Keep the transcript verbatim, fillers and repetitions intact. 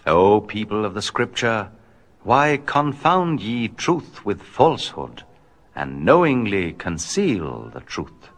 O people of the Scripture, why confound ye truth with falsehood, and knowingly conceal the truth?